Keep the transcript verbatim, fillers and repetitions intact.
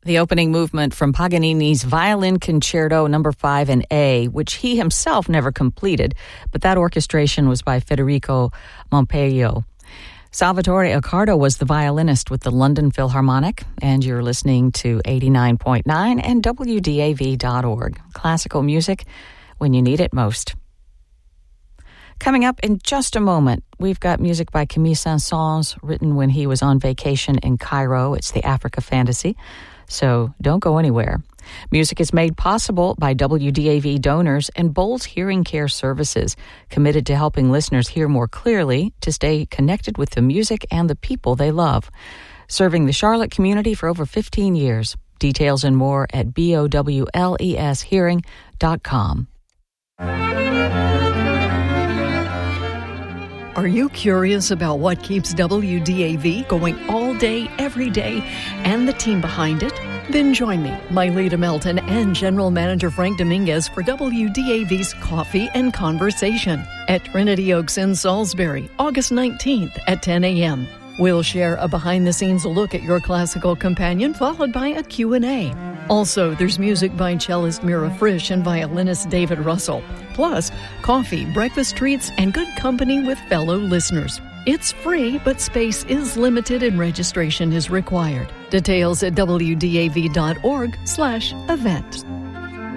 The opening movement from Paganini's Violin Concerto number five in A, which he himself never completed, but that orchestration was by Federico Montpellier. Salvatore Accardo was the violinist with the London Philharmonic, and you're listening to eighty-nine point nine and W D A V dot org. Classical music when you need it most. Coming up in just a moment, we've got music by Camille Saint-Saëns, written when he was on vacation in Cairo. It's the Africa Fantasy, so don't go anywhere. Music is made possible by W D A V donors and Bowles Hearing Care Services, committed to helping listeners hear more clearly to stay connected with the music and the people they love. Serving the Charlotte community for over fifteen years. Details and more at bowles hearing dot com. Are you curious about what keeps W D A V going all day, every day, and the team behind it? Then join me, Myleta Melton, and General Manager Frank Dominguez for W D A V's Coffee and Conversation at Trinity Oaks in Salisbury, August nineteenth at ten a.m. We'll share a behind-the-scenes look at your classical companion, followed by a Q and A. Also, there's music by cellist Mira Frisch and violinist David Russell. Plus, coffee, breakfast treats, and good company with fellow listeners. It's free, but space is limited and registration is required. Details at W D A V dot org slash event.